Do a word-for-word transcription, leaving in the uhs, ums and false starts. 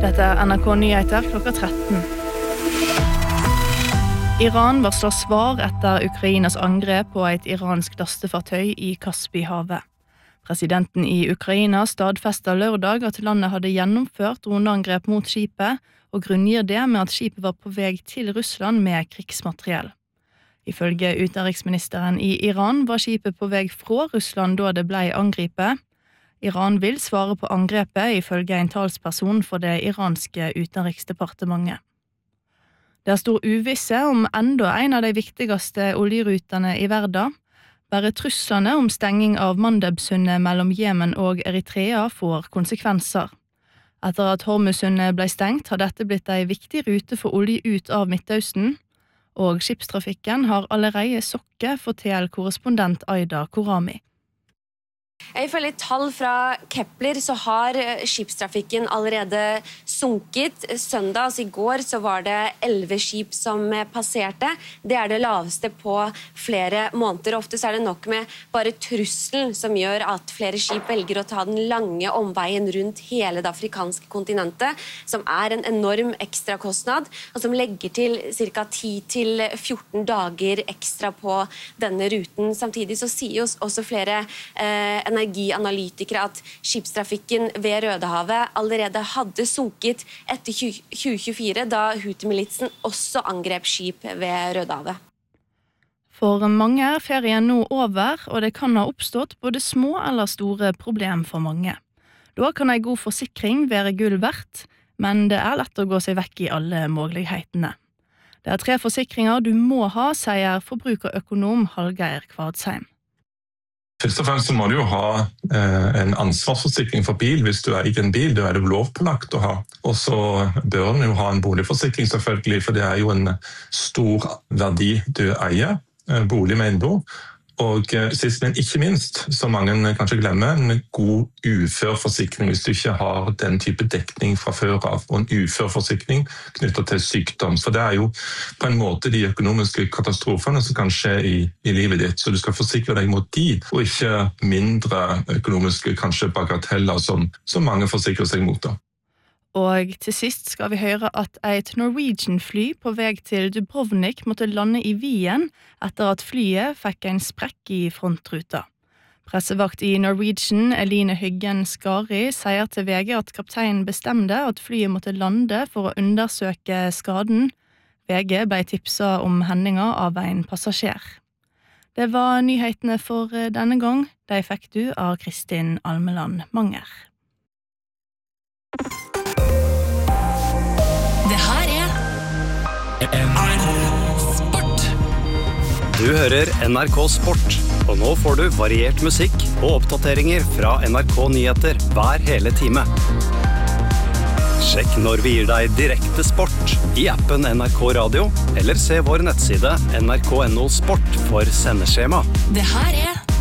Dette er N R K Nyheter klokka tretten. Iran varsler svar etter Ukrainas angrep på et iransk lastefartøy i Kaspihavet. Presidenten i Ukraina stadfestet lørdag at landet hadde gjennomført droneangrep mot skipet, og grunngir det med at skipet var på vei til Russland med krigsmateriell. Ifølge utenriksministeren i Iran var skipet på vei fra Russland da det ble angrepet. Iran vil svare på angrepet ifølge en talsperson for det iranske utenriksdepartementet. Det er stor uvisse om enda en av de viktigste oljerutene i verden. Bare truslene om stenging av Mandebsundet mellom Jemen og Eritrea får konsekvenser. Etter at Hormuzsundet ble stengt, har dette blitt en viktig rute for olje ut av Midtøsten, og skipstrafikken har allerede sokket, forteller korrespondent Aida Korami. Ifølge tall fra Kepler så har skipstrafikken allerede sunket. Søndag, altså i går, så var det elleve skip som passerte. Det er det laveste på flere måneder. Ofte så er det nok med bare trusselen som gjør at flere skip velger å ta den lange omveien rundt hele det afrikanske kontinentet, som er en enorm ekstrakostnad, og som legger til ca. ti til fjorten dager ekstra på denne ruten. Samtidig så sier også flere eh, energianalytikere at skipstrafikken ved Rødehavet allerede hadde sunket etter tjue tjuefire, da Houthi-militsen også angrep skip ved Rødehavet. For mange er ferien nå over, og det kan ha oppstått både små eller store problem for mange. Da kan en god forsikring være gull verdt, men det er lett å gå seg vekk i alle mulighetene. Det er tre forsikringer du må ha, sier forbrukerøkonom Hallgeir Kvardsheim. Først og fremst så må du jo ha eh, en ansvarsforsikring for bil. Hvis du eier en bil, da er det lovpålagt å ha. Og så bør du jo ha en boligforsikring selvfølgelig, for det er jo en stor verdi du eier, eh, bolig med eiendom. Og eh, sist, men ikke minst, som mange kanskje glemmer, en god uførforsikring hvis du ikke har den type dekning fra før av, og en uførforsikring knyttet til sykdom. Så det er jo på en måte de økonomiske katastrofene som kan skje i, i livet ditt, så du skal forsikre deg mot de, og ikke mindre økonomiske kanskje bagateller som, som mange forsikrer seg mot da. Og til sist skal vi høre at et Norwegian-fly på vei til Dubrovnik måtte lande i Wien etter at flyet fikk en sprekk i frontruta. Pressevakt i Norwegian, Eline Hyggen Skari, sier til V G at kapteinen bestemte at flyet måtte lande for å undersøke skaden. V G ble tipset om hendinga av en passasjer. Det var nyhetene for denne gang. De fikk du av Kristin Almeland Manger. Det her er N R K Sport. Du hører N R K Sport, og nå får du variert musikk og oppdateringer fra N R K Nyheter hver hele time. Sjekk når vi gir deg direkte sport i appen N R K Radio, eller se vår nettside N R K punktum N O Sport for sendeskjema. Det her er